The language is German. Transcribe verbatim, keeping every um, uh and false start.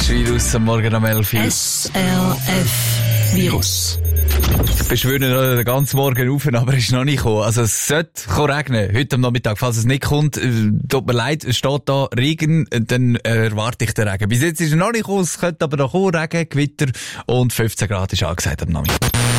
Virus am Morgen um elf Uhr. S L F-Virus. Ich beschwöre noch den ganzen Morgen auf, aber es ist noch nicht gekommen. Also es sollte regnen, heute am Nachmittag. Falls es nicht kommt, äh, tut mir leid, es steht da Regen, dann äh, erwarte ich den Regen. Bis jetzt ist er noch nicht gekommen, es könnte aber noch kommen, Regen, Gewitter und fünfzehn Grad ist angesagt am Nachmittag.